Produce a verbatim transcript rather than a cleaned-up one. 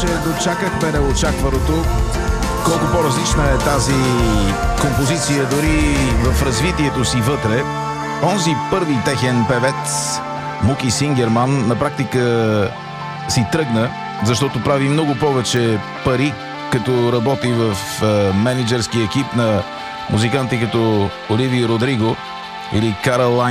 че дочакахме неочакваното. Колко по-различна е тази композиция дори в развитието си вътре. Онзи първи техен певец, Муки Сингерман, на практика си тръгна, защото прави много повече пари, като работи в менеджерски екип на музиканти като Оливия Родриго или Каролайн